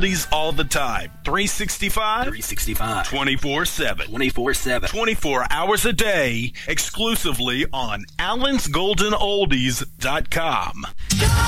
oldies all the time. 365? 365. 24/7. 24/7. 24 hours a day, exclusively on AllensGoldenOldies.com.